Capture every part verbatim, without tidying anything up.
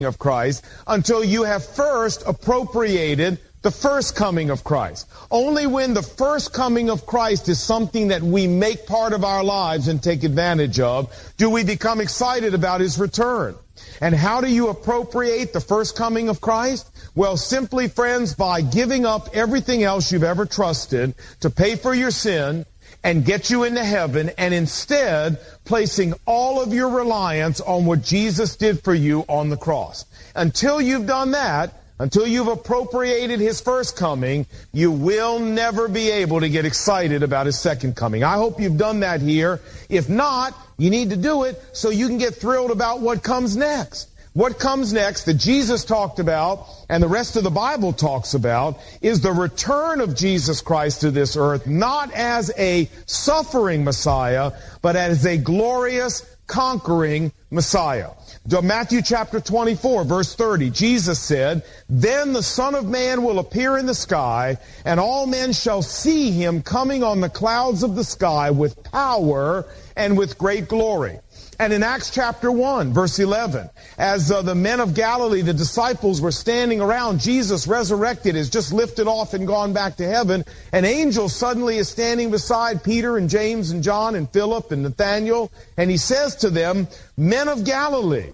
of Christ until you have first appropriated the first coming of Christ. Only when the first coming of Christ is something that we make part of our lives and take advantage of, do we become excited about His return. And how do you appropriate the first coming of Christ? Well, simply, friends, by giving up everything else you've ever trusted to pay for your sin and get you into heaven, and instead placing all of your reliance on what Jesus did for you on the cross. Until you've done that, until you've appropriated His first coming, you will never be able to get excited about His second coming. I hope you've done that here. If not, you need to do it so you can get thrilled about what comes next. What comes next that Jesus talked about and the rest of the Bible talks about is the return of Jesus Christ to this earth, not as a suffering Messiah, but as a glorious, conquering Messiah. Matthew chapter twenty-four, verse thirty, Jesus said, "Then the Son of Man will appear in the sky, and all men shall see Him coming on the clouds of the sky with power and with great glory." And in Acts chapter one, verse eleven, as uh, the men of Galilee, the disciples, were standing around, Jesus resurrected, is just lifted off and gone back to heaven. An angel suddenly is standing beside Peter and James and John and Philip and Nathanael, and he says to them, "Men of Galilee,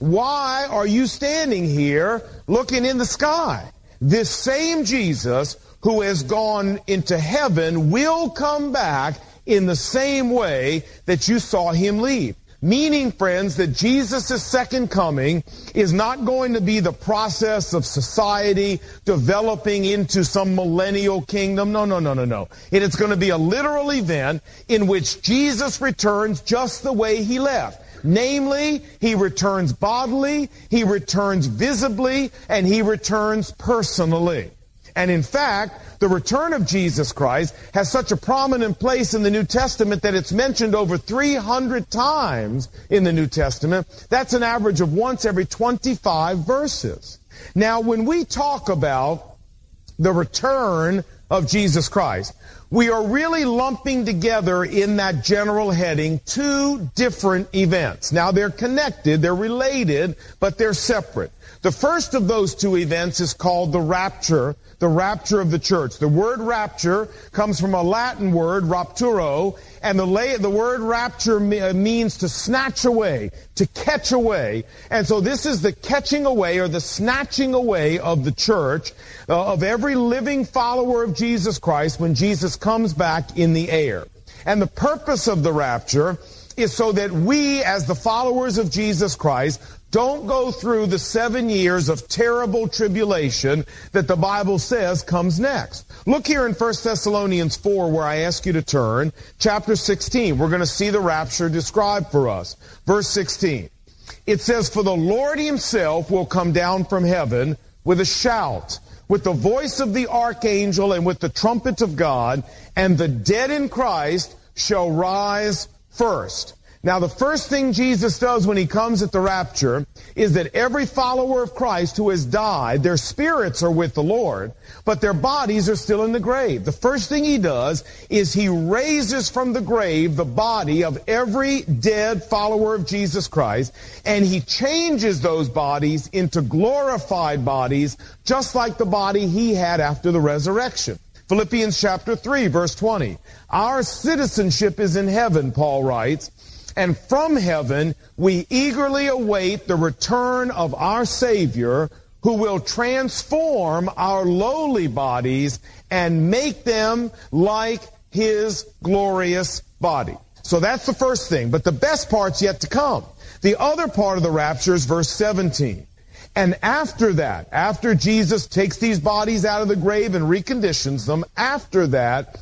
why are you standing here looking in the sky? This same Jesus who has gone into heaven will come back in the same way that you saw Him leave." Meaning, friends, that Jesus' second coming is not going to be the process of society developing into some millennial kingdom. No, no, no, no, no. It is going to be a literal event in which Jesus returns just the way He left. Namely, He returns bodily, He returns visibly, and He returns personally. And in fact, the return of Jesus Christ has such a prominent place in the New Testament that it's mentioned over three hundred times in the New Testament. That's an average of once every twenty-five verses. Now, when we talk about the return of Jesus Christ, we are really lumping together in that general heading two different events. Now, they're connected, they're related, but they're separate. The first of those two events is called the rapture, the rapture of the church. The word rapture comes from a Latin word, rapturo, and the, la- the word rapture me- means to snatch away, to catch away. And so this is the catching away or the snatching away of the church, uh, of every living follower of Jesus Christ when Jesus comes back in the air. And the purpose of the rapture is so that we, as the followers of Jesus Christ, don't go through the seven years of terrible tribulation that the Bible says comes next. Look here in First Thessalonians four, where I ask you to turn, chapter sixteen. We're going to see the rapture described for us. Verse sixteen. It says, "For the Lord Himself will come down from heaven with a shout, with the voice of the archangel, and with the trumpet of God, and the dead in Christ shall rise first." Now, the first thing Jesus does when He comes at the rapture is that every follower of Christ who has died, their spirits are with the Lord, but their bodies are still in the grave. The first thing He does is He raises from the grave the body of every dead follower of Jesus Christ, and He changes those bodies into glorified bodies, just like the body He had after the resurrection. Philippians chapter three, verse twenty. "Our citizenship is in heaven," Paul writes, "and from heaven we eagerly await the return of our Savior, who will transform our lowly bodies and make them like His glorious body." So that's the first thing. But the best part's yet to come. The other part of the rapture is verse seventeen. "And after that, after Jesus takes these bodies out of the grave and reconditions them, after that,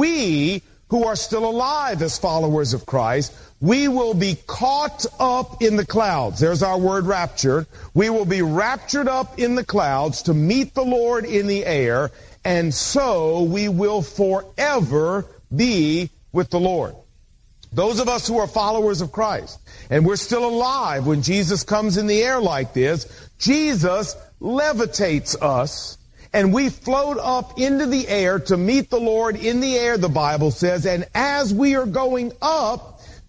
we who are still alive as followers of Christ, we will be caught up in the clouds." There's our word raptured. We will be raptured up in the clouds to meet the Lord in the air, and so we will forever be with the Lord. Those of us who are followers of Christ, and we're still alive when Jesus comes in the air like this, Jesus levitates us, and we float up into the air to meet the Lord in the air, the Bible says, and as we are going up,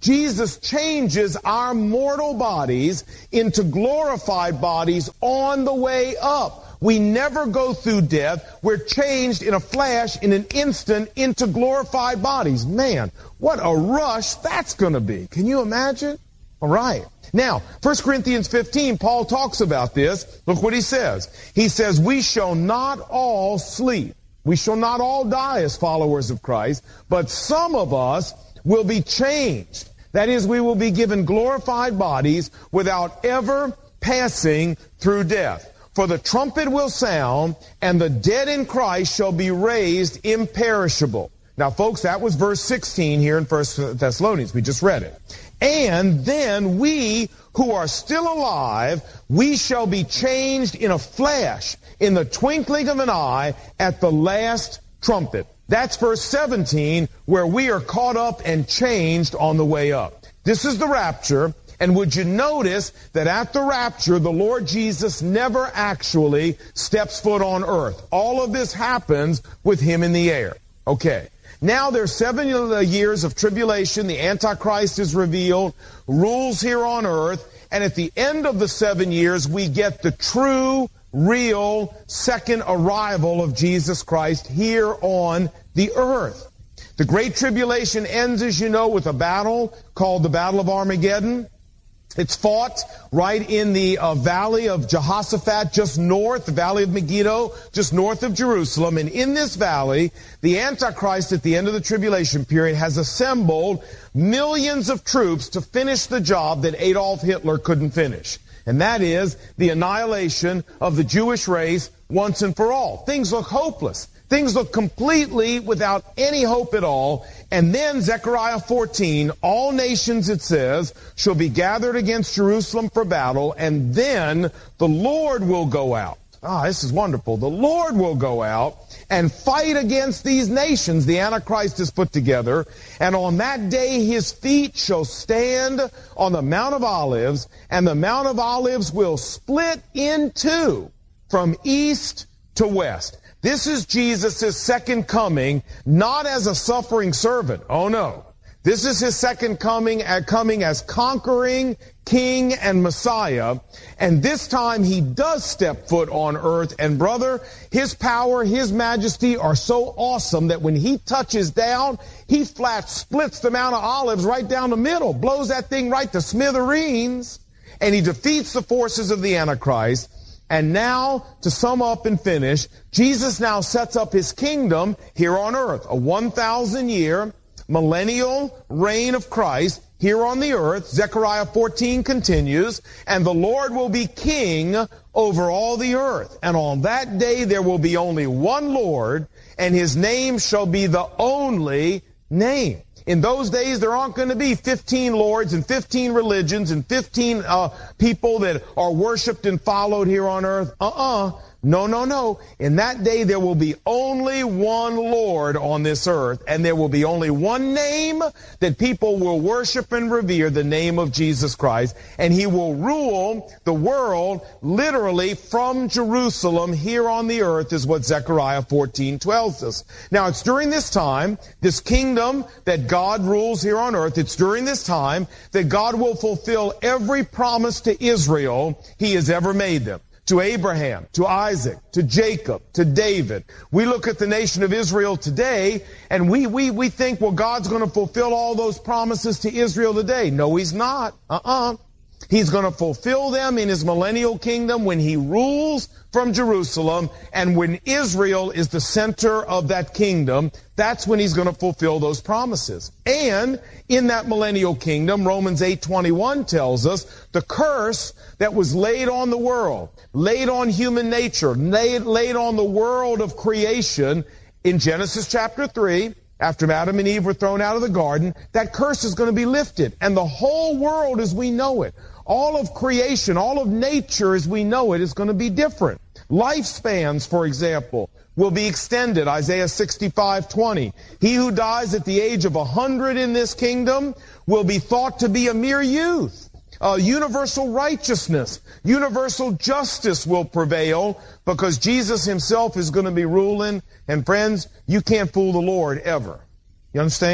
Jesus changes our mortal bodies into glorified bodies on the way up. We never go through death. We're changed in a flash, in an instant, into glorified bodies. Man, what a rush that's going to be. Can you imagine? All right. Now, First Corinthians fifteen, Paul talks about this. Look what he says. He says, we shall not all sleep. We shall not all die as followers of Christ, but some of us will be changed. That is, we will be given glorified bodies without ever passing through death. For the trumpet will sound, and the dead in Christ shall be raised imperishable. Now, folks, that was verse sixteen here in First Thessalonians. We just read it. And then we who are still alive, we shall be changed in a flash, in the twinkling of an eye, at the last trumpet. That's verse seventeen, where we are caught up and changed on the way up. This is the rapture. And would you notice that at the rapture, the Lord Jesus never actually steps foot on earth. All of this happens with him in the air. Okay. Now there's seven years of tribulation. The Antichrist is revealed, rules here on earth. And at the end of the seven years, we get the true, real second arrival of Jesus Christ here on the earth. The Great Tribulation ends, as you know, with a battle called the Battle of Armageddon. It's fought right in the uh, valley of Jehoshaphat, just north, the valley of Megiddo, just north of Jerusalem. And in this valley, the Antichrist at the end of the tribulation period has assembled millions of troops to finish the job that Adolf Hitler couldn't finish. And that is the annihilation of the Jewish race once and for all. Things look hopeless. Things look completely without any hope at all. And then Zechariah fourteen, all nations, it says, shall be gathered against Jerusalem for battle, and then the Lord will go out. Ah, this is wonderful. The Lord will go out and fight against these nations the Antichrist has put together. And on that day his feet shall stand on the Mount of Olives, and the Mount of Olives will split in two from east to west. This is Jesus' second coming, not as a suffering servant. Oh no. This is his second coming, uh, coming as conquering King and Messiah. And this time he does step foot on earth. And brother, his power, his majesty are so awesome that when he touches down, he flat splits the Mount of Olives right down the middle, blows that thing right to smithereens, and he defeats the forces of the Antichrist. And now, to sum up and finish, Jesus now sets up his kingdom here on earth. A one thousand year millennial reign of Christ here on the earth. Zechariah fourteen continues, and the Lord will be king over all the earth. And on that day there will be only one Lord, and his name shall be the only name. In those days, there aren't going to be fifteen lords and fifteen religions and fifteen uh, people that are worshipped and followed here on earth. Uh-uh. No, no, no. In that day, there will be only one Lord on this earth, and there will be only one name that people will worship and revere, the name of Jesus Christ, and he will rule the world literally from Jerusalem here on the earth, is what Zechariah fourteen tells us. Now, it's during this time, this kingdom that God rules here on earth, it's during this time that God will fulfill every promise to Israel he has ever made them. To Abraham, to Isaac, to Jacob, to David. We look at the nation of Israel today, and we, we, we think, well, God's going to fulfill all those promises to Israel today. No, he's not. Uh-uh. He's going to fulfill them in his millennial kingdom when he rules from Jerusalem, and when Israel is the center of that kingdom, that's when he's going to fulfill those promises. And in that millennial kingdom, Romans eight twenty-one tells us the curse that was laid on the world, laid on human nature, laid, laid on the world of creation in Genesis chapter three, after Adam and Eve were thrown out of the garden, that curse is going to be lifted. And the whole world as we know it, all of creation, all of nature as we know it, is going to be different. Lifespans, for example, will be extended. Isaiah sixty-five twenty. He who dies at the age of a hundred in this kingdom will be thought to be a mere youth. Uh, universal righteousness, universal justice will prevail because Jesus himself is going to be ruling. And friends, you can't fool the Lord ever. You understand?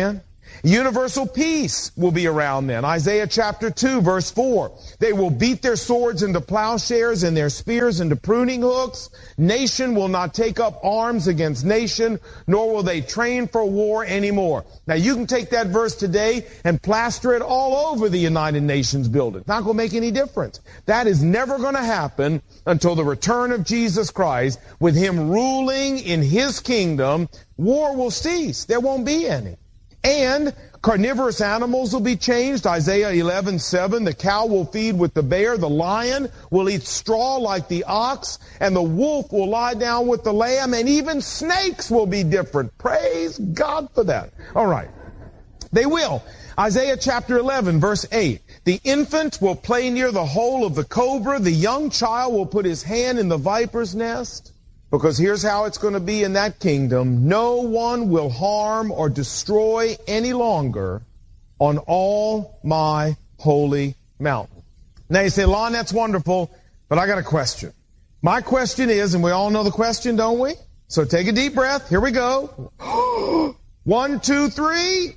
Universal peace will be around then. Isaiah chapter two, verse four. They will beat their swords into plowshares and their spears into pruning hooks. Nation will not take up arms against nation, nor will they train for war anymore. Now you can take that verse today and plaster it all over the United Nations building. Not going to make any difference. That is never going to happen until the return of Jesus Christ. With him ruling in his kingdom, war will cease. There won't be any. And carnivorous animals will be changed. Isaiah eleven seven, the cow will feed with the bear, the lion will eat straw like the ox, and the wolf will lie down with the lamb, and even snakes will be different. Praise God for that. All right. They will. Isaiah chapter eleven, verse eight. The infant will play near the hole of the cobra. The young child will put his hand in the viper's nest. Because here's how it's going to be in that kingdom. No one will harm or destroy any longer on all my holy mountain. Now you say, Lon, that's wonderful, but I got a question. My question is, and we all know the question, don't we? So take a deep breath. Here we go. One, two, three.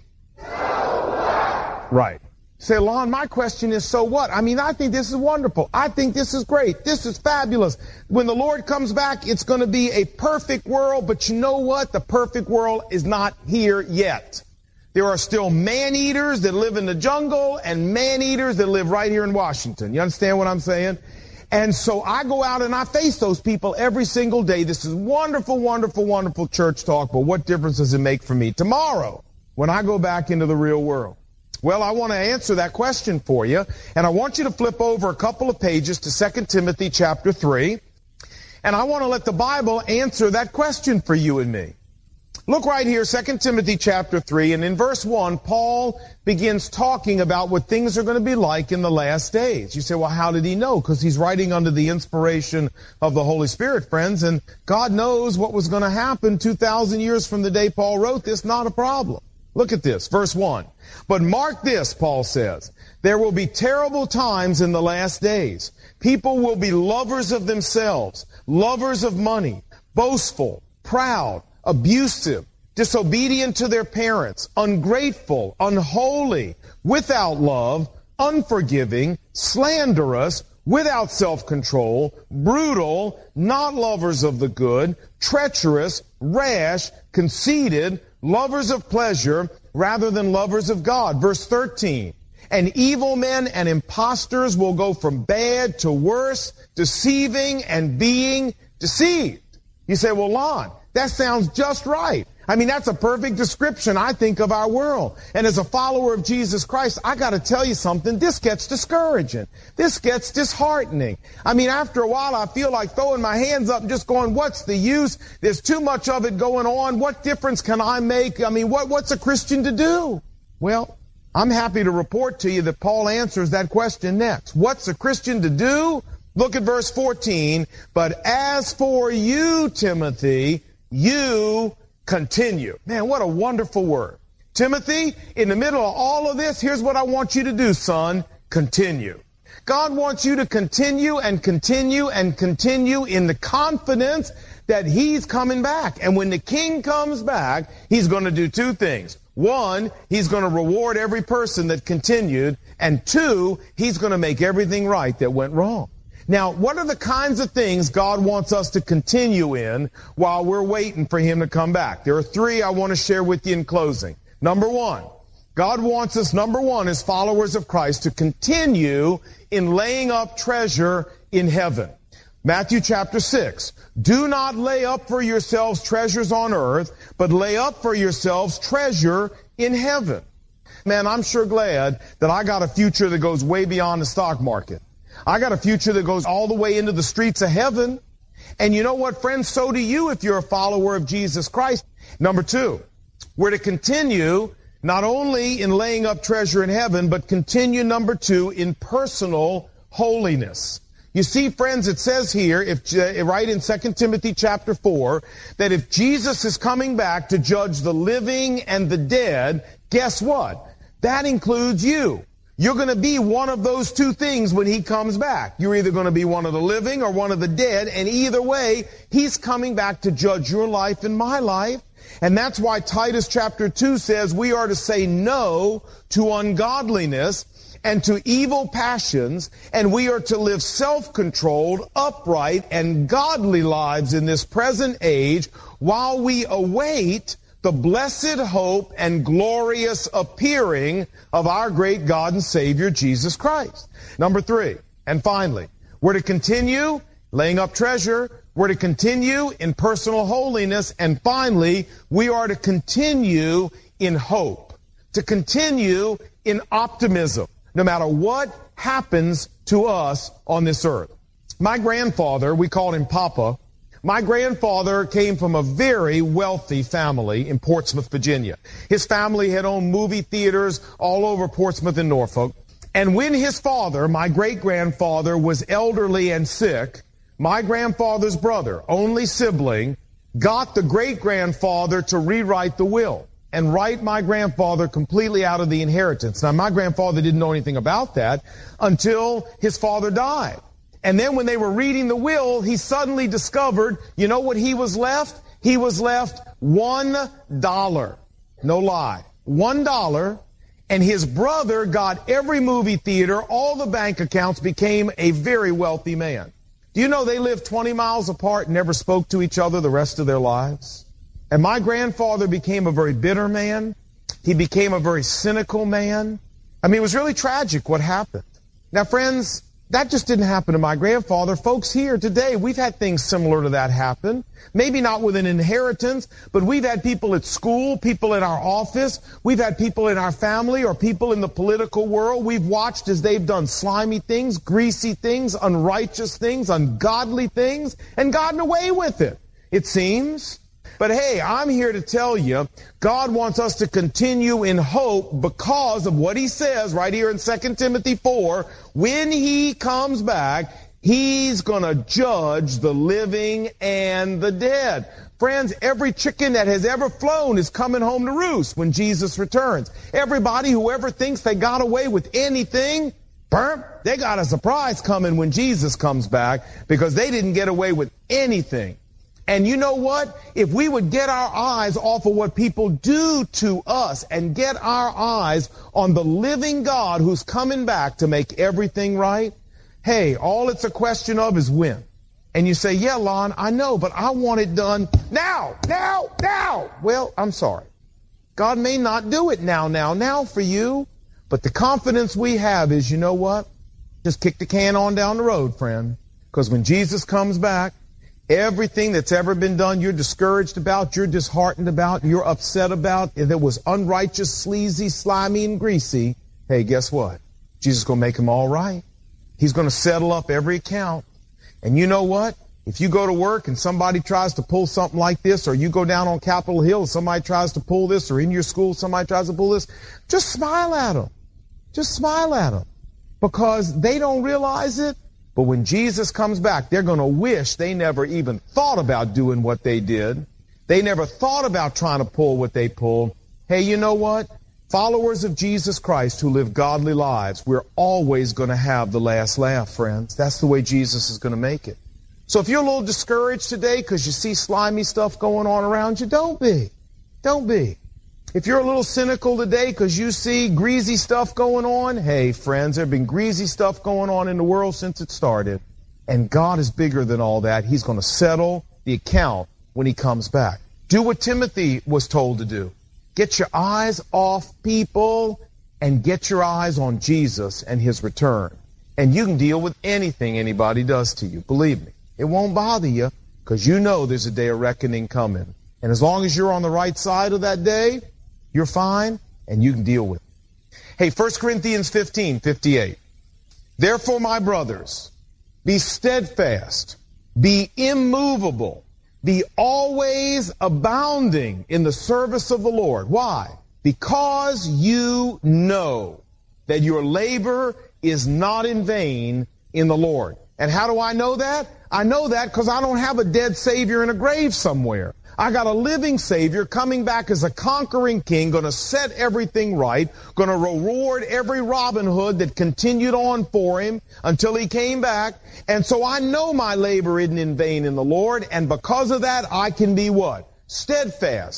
Right. Say, Lon, my question is, so what? I mean, I think this is wonderful. I think this is great. This is fabulous. When the Lord comes back, it's going to be a perfect world. But you know what? The perfect world is not here yet. There are still man-eaters that live in the jungle and man-eaters that live right here in Washington. You understand what I'm saying? And so I go out and I face those people every single day. This is wonderful, wonderful, wonderful church talk. But what difference does it make for me tomorrow when I go back into the real world? Well, I want to answer that question for you, and I want you to flip over a couple of pages to Second Timothy chapter three, and I want to let the Bible answer that question for you and me. Look right here, Second Timothy chapter three, and in verse one, Paul begins talking about what things are going to be like in the last days. You say, well, how did he know? Because he's writing under the inspiration of the Holy Spirit, friends, and God knows what was going to happen two thousand years from the day Paul wrote this. Not a problem. Look at this, verse one. But mark this, Paul says, there will be terrible times in the last days. People will be lovers of themselves, lovers of money, boastful, proud, abusive, disobedient to their parents, ungrateful, unholy, without love, unforgiving, slanderous, without self-control, brutal, not lovers of the good, treacherous, rash, conceited, lovers of pleasure rather than lovers of God. Verse thirteen. And evil men and impostors will go from bad to worse, deceiving and being deceived. You say, well, Lon, that sounds just right. I mean, that's a perfect description, I think, of our world. And as a follower of Jesus Christ, I got to tell you something. This gets discouraging. This gets disheartening. I mean, after a while, I feel like throwing my hands up and just going, what's the use? There's too much of it going on. What difference can I make? I mean, what, what's a Christian to do? Well, I'm happy to report to you that Paul answers that question next. What's a Christian to do? Look at verse fourteen. But as for you, Timothy, you continue. Man, what a wonderful word. Timothy, in the middle of all of this, here's what I want you to do, son. Continue. God wants you to continue and continue and continue in the confidence that he's coming back. And when the king comes back, he's going to do two things. One, he's going to reward every person that continued. And two, he's going to make everything right that went wrong. Now, what are the kinds of things God wants us to continue in while we're waiting for him to come back? There are three I want to share with you in closing. Number one, God wants us, number one, as followers of Christ, to continue in laying up treasure in heaven. Matthew chapter six. Do not lay up for yourselves treasures on earth, but lay up for yourselves treasure in heaven. Man, I'm sure glad that I got a future that goes way beyond the stock market. I got a future that goes all the way into the streets of heaven. And you know what, friends? So do you if you're a follower of Jesus Christ. Number two, we're to continue not only in laying up treasure in heaven, but continue, number two, in personal holiness. You see, friends, it says here, if uh, right in Second Timothy chapter four, that if Jesus is coming back to judge the living and the dead, guess what? That includes you. You're going to be one of those two things when he comes back. You're either going to be one of the living or one of the dead, and either way, he's coming back to judge your life and my life. And that's why Titus chapter two says we are to say no to ungodliness and to evil passions, and we are to live self-controlled, upright, and godly lives in this present age while we await the blessed hope and glorious appearing of our great God and Savior, Jesus Christ. Number three, and finally, we're to continue laying up treasure. We're to continue in personal holiness. And finally, we are to continue in hope, to continue in optimism, no matter what happens to us on this earth. My grandfather, we called him Papa, my grandfather came from a very wealthy family in Portsmouth, Virginia. His family had owned movie theaters all over Portsmouth and Norfolk. And when his father, my great-grandfather, was elderly and sick, my grandfather's brother, only sibling, got the great-grandfather to rewrite the will and write my grandfather completely out of the inheritance. Now, my grandfather didn't know anything about that until his father died. And then when they were reading the will, he suddenly discovered, you know what he was left? He was left one dollar. No lie. One dollar. And his brother got every movie theater, all the bank accounts, became a very wealthy man. Do you know they lived twenty miles apart and never spoke to each other the rest of their lives? And my grandfather became a very bitter man. He became a very cynical man. I mean, it was really tragic what happened. Now, friends, that just didn't happen to my grandfather. Folks here today, we've had things similar to that happen. Maybe not with an inheritance, but we've had people at school, people in our office, we've had people in our family or people in the political world. We've watched as they've done slimy things, greasy things, unrighteous things, ungodly things, and gotten away with it, it seems. But hey, I'm here to tell you, God wants us to continue in hope because of what he says right here in Second Timothy four. When he comes back, he's going to judge the living and the dead. Friends, every chicken that has ever flown is coming home to roost when Jesus returns. Everybody who ever thinks they got away with anything, burp, they got a surprise coming when Jesus comes back because they didn't get away with anything. And you know what? If we would get our eyes off of what people do to us and get our eyes on the living God who's coming back to make everything right, hey, all it's a question of is when. And you say, yeah, Lon, I know, but I want it done now, now, now. Well, I'm sorry. God may not do it now, now, now for you, but the confidence we have is, you know what? Just kick the can on down the road, friend, because when Jesus comes back, everything that's ever been done, you're discouraged about, you're disheartened about, you're upset about, if it was unrighteous, sleazy, slimy, and greasy, hey, guess what? Jesus is going to make them all right. He's going to settle up every account. And you know what? If you go to work and somebody tries to pull something like this, or you go down on Capitol Hill and somebody tries to pull this, or in your school somebody tries to pull this, just smile at them. Just smile at them. Because they don't realize it. But when Jesus comes back, they're going to wish they never even thought about doing what they did. They never thought about trying to pull what they pulled. Hey, you know what? Followers of Jesus Christ who live godly lives, we're always going to have the last laugh, friends. That's the way Jesus is going to make it. So if you're a little discouraged today because you see slimy stuff going on around you, don't be. Don't be. If you're a little cynical today because you see greasy stuff going on, hey, friends, there have been greasy stuff going on in the world since it started. And God is bigger than all that. He's going to settle the account when he comes back. Do what Timothy was told to do. Get your eyes off people and get your eyes on Jesus and his return. And you can deal with anything anybody does to you. Believe me, it won't bother you because you know there's a day of reckoning coming. And as long as you're on the right side of that day, you're fine, and you can deal with it. Hey, First Corinthians fifteen fifty-eight. Therefore, my brothers, be steadfast, be immovable, be always abounding in the service of the Lord. Why? Because you know that your labor is not in vain in the Lord. And how do I know that? I know that because I don't have a dead Savior in a grave somewhere. I got a living Savior coming back as a conquering king, going to set everything right, going to reward every Robin Hood that continued on for him until he came back. And so I know my labor isn't in vain in the Lord, and because of that, I can be what? Steadfast,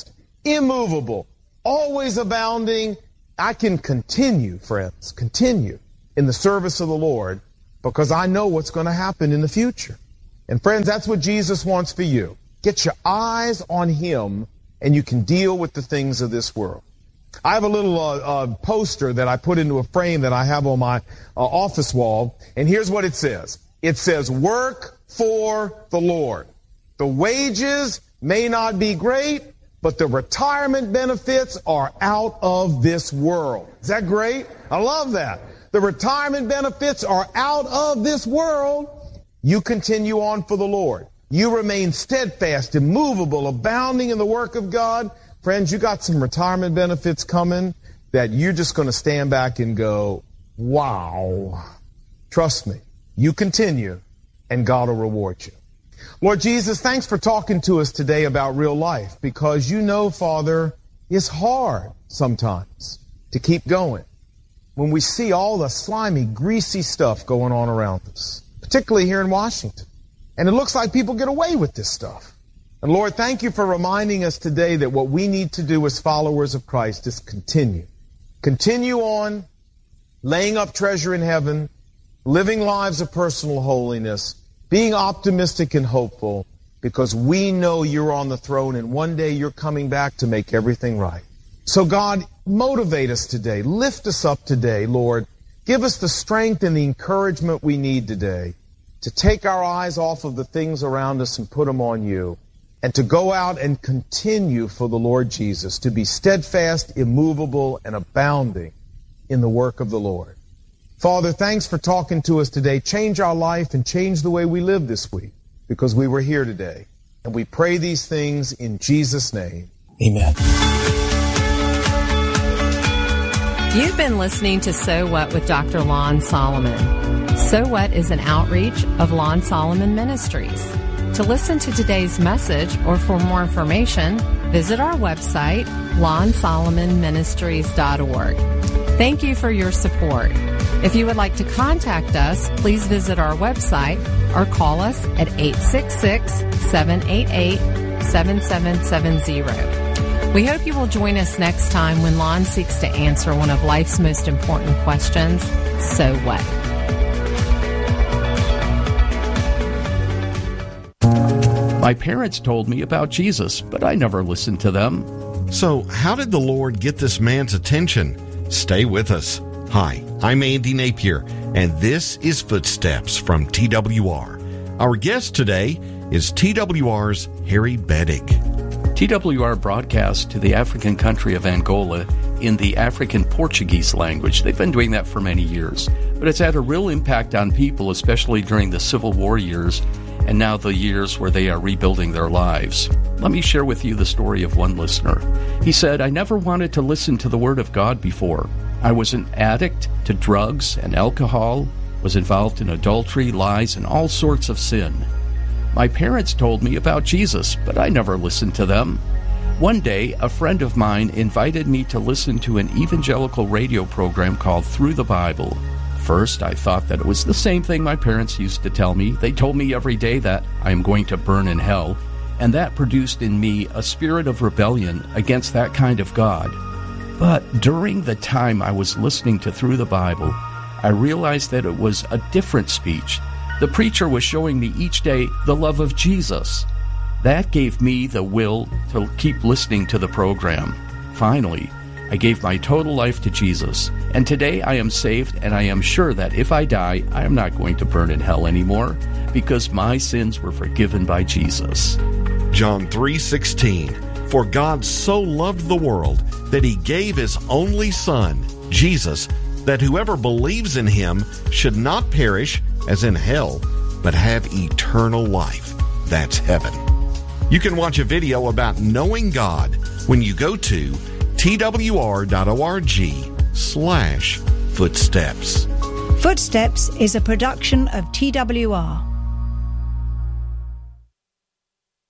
immovable, always abounding. I can continue, friends, continue in the service of the Lord because I know what's going to happen in the future. And friends, that's what Jesus wants for you. Get your eyes on him and you can deal with the things of this world. I have a little uh, uh, poster that I put into a frame that I have on my uh, office wall, and here's what it says. It says, work for the Lord. The wages may not be great, but the retirement benefits are out of this world. Is that great? I love that. The retirement benefits are out of this world. You continue on for the Lord. You remain steadfast, immovable, abounding in the work of God. Friends, you got some retirement benefits coming that you're just going to stand back and go, wow. Trust me. You continue, and God will reward you. Lord Jesus, thanks for talking to us today about real life, because you know, Father, it's hard sometimes to keep going when we see all the slimy, greasy stuff going on around us, particularly here in Washington. And it looks like people get away with this stuff. And Lord, thank you for reminding us today that what we need to do as followers of Christ is continue. Continue on laying up treasure in heaven, living lives of personal holiness, being optimistic and hopeful, because we know you're on the throne and one day you're coming back to make everything right. So God, motivate us today. Lift us up today, Lord. Give us the strength and the encouragement we need today to take our eyes off of the things around us and put them on you, and to go out and continue for the Lord Jesus, to be steadfast, immovable, and abounding in the work of the Lord. Father, thanks for talking to us today. Change our life and change the way we live this week, because we were here today. And we pray these things in Jesus' name. Amen. You've been listening to So What with Doctor Lon Solomon. So What is an outreach of Lon Solomon Ministries. To listen to today's message or for more information, visit our website, lon solomon ministries dot org. Thank you for your support. If you would like to contact us, please visit our website or call us at eight six six, seven eight eight, seven seven seven zero. We hope you will join us next time when Lon seeks to answer one of life's most important questions, so what? My parents told me about Jesus, but I never listened to them. So, how did the Lord get this man's attention? Stay with us. Hi, I'm Andy Napier, and this is Footsteps from T W R. Our guest today is T W R's Harry Bettig. T W R broadcasts to the African country of Angola in the African Portuguese language. They've been doing that for many years, but it's had a real impact on people, especially during the Civil War years, and now the years where they are rebuilding their lives. Let me share with you the story of one listener. He said, I never wanted to listen to the Word of God before. I was an addict to drugs and alcohol, was involved in adultery, lies, and all sorts of sin. My parents told me about Jesus, but I never listened to them. One day, a friend of mine invited me to listen to an evangelical radio program called Through the Bible. First, I thought that it was the same thing my parents used to tell me. They told me every day that I am going to burn in hell, and that produced in me a spirit of rebellion against that kind of God. But during the time I was listening to Through the Bible, I realized that it was a different speech. The preacher was showing me each day the love of Jesus. That gave me the will to keep listening to the program. Finally, I gave my total life to Jesus, and today I am saved, and I am sure that if I die, I am not going to burn in hell anymore, because my sins were forgiven by Jesus. John three sixteen, for God so loved the world that he gave his only Son, Jesus, that whoever believes in him should not perish, as in hell, but have eternal life. That's heaven. You can watch a video about knowing God when you go to twr.org slash footsteps. Footsteps is a production of T W R.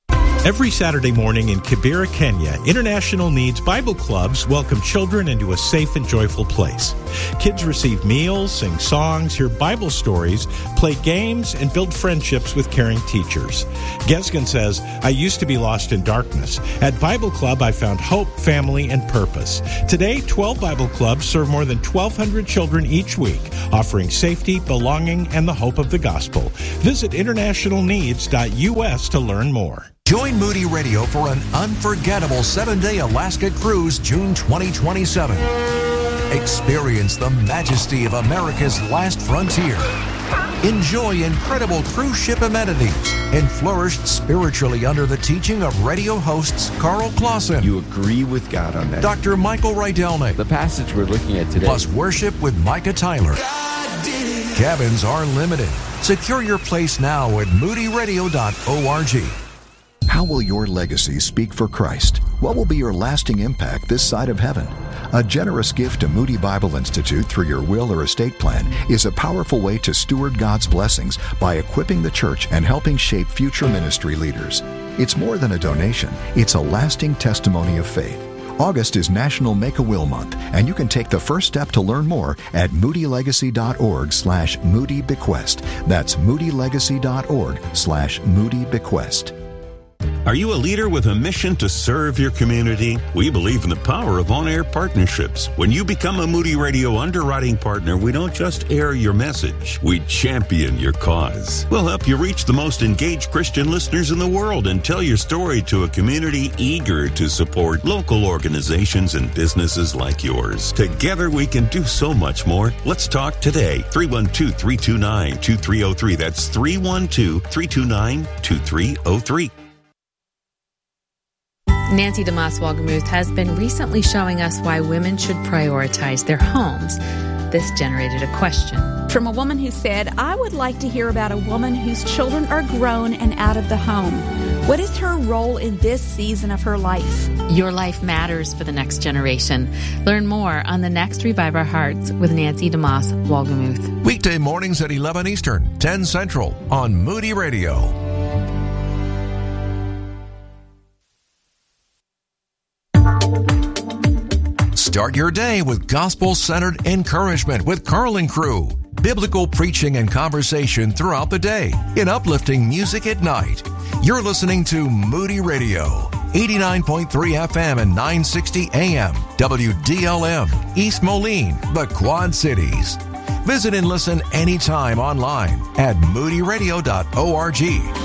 Every Saturday morning in Kibera, Kenya, International Needs Bible Clubs welcome children into a safe and joyful place. Kids receive meals, sing songs, hear Bible stories, play games, and build friendships with caring teachers. Gesgen says, I used to be lost in darkness. At Bible Club, I found hope, family, and purpose. Today, twelve Bible Clubs serve more than twelve hundred children each week, offering safety, belonging, and the hope of the gospel. Visit international needs dot U S to learn more. Join Moody Radio for an unforgettable seven-day Alaska cruise June twenty twenty-seven. Experience the majesty of America's last frontier. Enjoy incredible cruise ship amenities and flourish spiritually under the teaching of radio hosts Carl Clausen. You agree with God on that. Doctor Michael Rydelnik. The passage we're looking at today. Plus worship with Micah Tyler. Cabins are limited. Secure your place now at moody radio dot org. How will your legacy speak for Christ? What will be your lasting impact this side of heaven? A generous gift to Moody Bible Institute through your will or estate plan is a powerful way to steward God's blessings by equipping the church and helping shape future ministry leaders. It's more than a donation. It's a lasting testimony of faith. August is National Make-A-Will Month, and you can take the first step to learn more at moody legacy dot org slash moody bequest. That's moody legacy dot org slash moody bequest. Are you a leader with a mission to serve your community? We believe in the power of on-air partnerships. When you become a Moody Radio underwriting partner, we don't just air your message, we champion your cause. We'll help you reach the most engaged Christian listeners in the world and tell your story to a community eager to support local organizations and businesses like yours. Together we can do so much more. Let's talk today. three one two, three two nine, two three zero three. That's three one two, three two nine, two three zero three. Nancy DeMoss Wolgemuth has been recently showing us why women should prioritize their homes. This generated a question. From a woman who said, I would like to hear about a woman whose children are grown and out of the home. What is her role in this season of her life? Your life matters for the next generation. Learn more on the next Revive Our Hearts with Nancy DeMoss Wolgemuth. Weekday mornings at eleven Eastern, ten Central on Moody Radio. Start your day with gospel-centered encouragement with Carl and Crew. Biblical preaching and conversation throughout the day in uplifting music at night. You're listening to Moody Radio, eighty-nine point three F M and nine sixty A M, W D L M, East Moline, the Quad Cities. Visit and listen anytime online at moody radio dot org.